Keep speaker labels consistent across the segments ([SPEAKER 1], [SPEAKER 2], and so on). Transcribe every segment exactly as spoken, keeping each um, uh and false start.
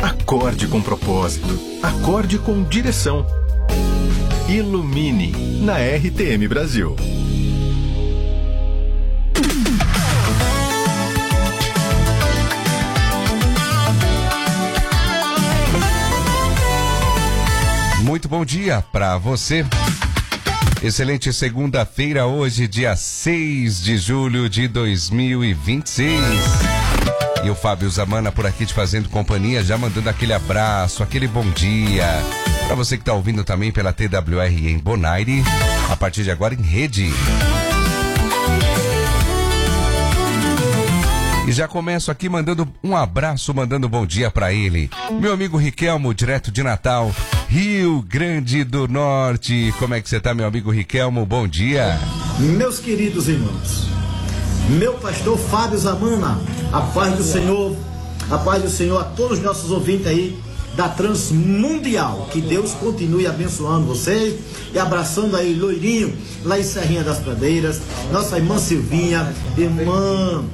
[SPEAKER 1] Acorde com propósito. Acorde com direção. Ilumine na R T M Brasil.
[SPEAKER 2] Muito bom dia para você. Excelente segunda-feira, hoje, dia seis de julho de dois mil e vinte e seis. E o Fábio Zamana por aqui te fazendo companhia, já mandando aquele abraço, aquele bom dia. Para você que está ouvindo também pela T W R em Bonaire, a partir de agora em rede. E já começo aqui mandando um abraço, mandando um bom dia para ele. Meu amigo Riquelmo, direto de Natal, Rio Grande do Norte. Como é que você tá, meu amigo Riquelmo? Bom dia.
[SPEAKER 3] Meus queridos irmãos, meu pastor Fábio Zamana, a paz do Senhor, a paz do Senhor a todos os nossos ouvintes aí da Transmundial. Que Deus continue abençoando vocês e abraçando aí Loirinho, lá em Serrinha das Pradeiras, nossa irmã Silvinha, irmã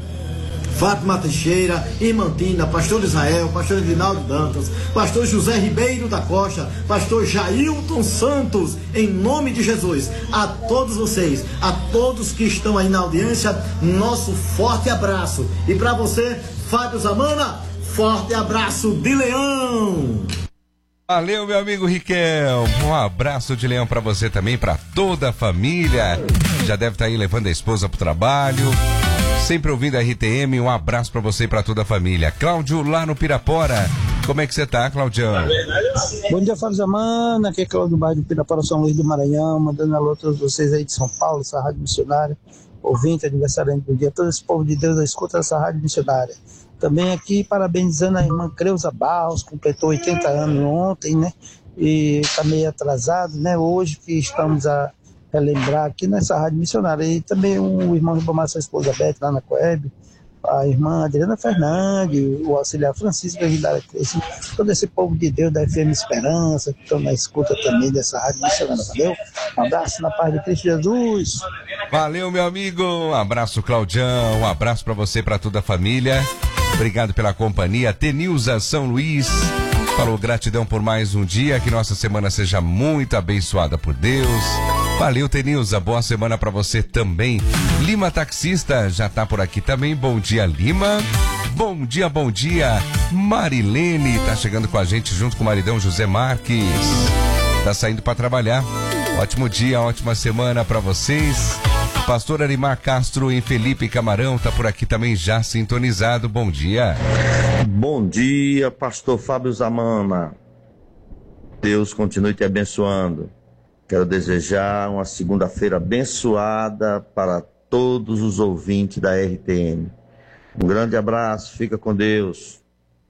[SPEAKER 3] Fátima Teixeira, irmã Tina, pastor Israel, pastor Edinaldo Dantas, pastor José Ribeiro da Costa, pastor Jailton Santos, em nome de Jesus, a todos vocês, a todos que estão aí na audiência, nosso forte abraço. E para você, Fábio Zamana, forte abraço de leão.
[SPEAKER 2] Valeu, meu amigo Riquelmo. Um abraço de leão para você também, para toda a família. Já deve estar aí levando a esposa pro trabalho. Sempre ouvindo a R T M, um abraço pra você e pra toda a família. Cláudio, lá no Pirapora. Como é que você tá, Claudião?
[SPEAKER 4] Bom dia, Fábio Zamana. Aqui é Cláudio do bairro do Pirapora, São Luís do Maranhão. Mandando alô a todos vocês aí de São Paulo, essa rádio missionária. Ouvinte, aniversariante do dia. Todo esse povo de Deus escuta essa rádio missionária. Também aqui, parabenizando a irmã Creuza Barros, completou oitenta anos ontem, né? E tá meio atrasado, né? Hoje que estamos a relembrar aqui nessa rádio missionária. E também o irmão Ribamar, sua esposa Beth, lá na Coeb, a irmã Adriana Fernandes, o auxiliar Francisco, a Vidária Cresce, todo esse povo de Deus da F M Esperança, que estão na escuta também dessa rádio missionária. Valeu? Um abraço na paz de Cristo Jesus.
[SPEAKER 2] Valeu, meu amigo. Um abraço, Claudião. Um abraço pra você e pra toda a família. Obrigado pela companhia. Tenilza São Luís falou gratidão por mais um dia, que nossa semana seja muito abençoada por Deus. Valeu, Tenilza, boa semana pra você também. Lima Taxista já tá por aqui também, bom dia, Lima. Bom dia, bom dia, Marilene, tá chegando com a gente junto com o maridão José Marques. Tá saindo pra trabalhar. Ótimo dia, ótima semana pra vocês. Pastor Arimar Castro em Felipe Camarão tá por aqui também já sintonizado, bom dia.
[SPEAKER 5] Bom dia, pastor Fábio Zamana. Deus continue te abençoando. Quero desejar uma segunda-feira abençoada para todos os ouvintes da R T M. Um grande abraço, fica com Deus.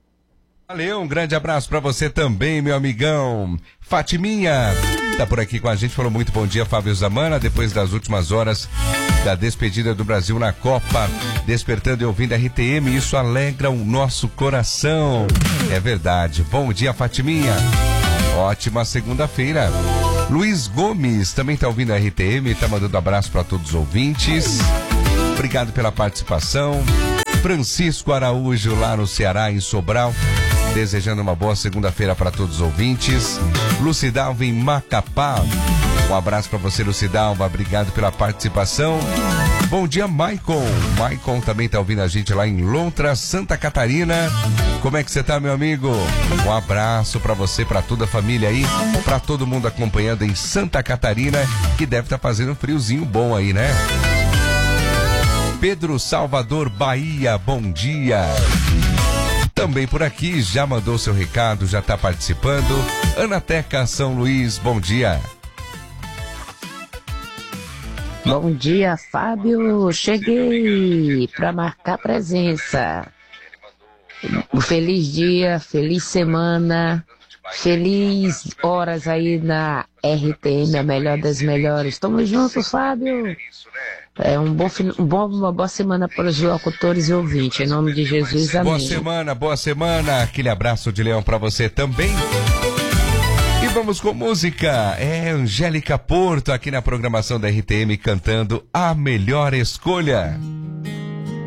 [SPEAKER 2] Valeu, um grande abraço para você também, meu amigão. Fatiminha tá por aqui com a gente, falou muito bom dia, Fábio Zamana, depois das últimas horas da despedida do Brasil na Copa, despertando e ouvindo a R T M, isso alegra o nosso coração. É verdade, bom dia, Fatiminha. Ótima segunda-feira. Luiz Gomes também está ouvindo a R T M, está mandando abraço para todos os ouvintes. Obrigado pela participação. Francisco Araújo lá no Ceará, em Sobral, desejando uma boa segunda-feira para todos os ouvintes. Lucidalva em Macapá. Um abraço para você, Lucidalva. Obrigado pela participação. Bom dia, Maicon. Maicon também está ouvindo a gente lá em Lontra, Santa Catarina. Como é que você tá, meu amigo? Um abraço para você, para toda a família aí, para todo mundo acompanhando em Santa Catarina, que deve estar tá fazendo um friozinho bom aí, né? Pedro Salvador, Bahia, bom dia. Também por aqui, já mandou seu recado, já está participando. Anateca São Luís, bom dia.
[SPEAKER 6] Bom dia, Fábio. Cheguei para marcar presença. Um feliz dia, feliz semana, feliz horas aí na R T M, a melhor das melhores. Tamo junto, Fábio. É um bom, um bom, uma boa semana para os locutores e ouvintes. Em nome de Jesus, amém.
[SPEAKER 2] Boa semana, boa semana. Aquele abraço de leão para você também. E vamos com música. É Angélica Porto aqui na programação da R T M cantando A Melhor Escolha.